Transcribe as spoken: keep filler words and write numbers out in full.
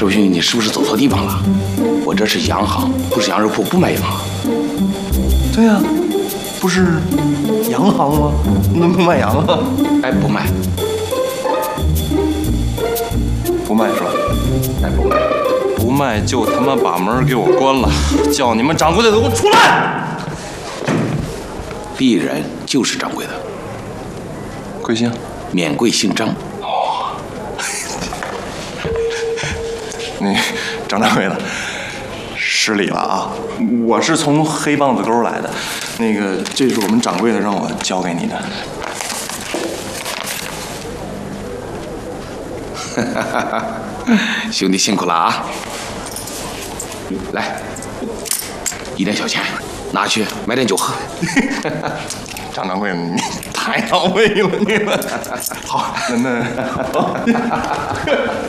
师傅兄弟，你是不是走错地方了？我这是洋行，不是羊肉铺，不卖洋行。 对呀、啊，不是洋行吗？那不卖羊啊？ 哎，不卖， 不卖是吧？ 哎，不卖， 不卖就他妈把门给我关了，叫你们掌柜的给我出来！ 鄙人就是掌柜的， 贵姓？ 免贵姓张。 哦，那张掌柜的，失礼了啊！我是从黑棒子沟来的，那个这是我们掌柜的让我交给你的。 兄弟辛苦了啊！来，一点小钱，拿去买点酒喝。 张掌柜的，你太到位了，你们。好，那那。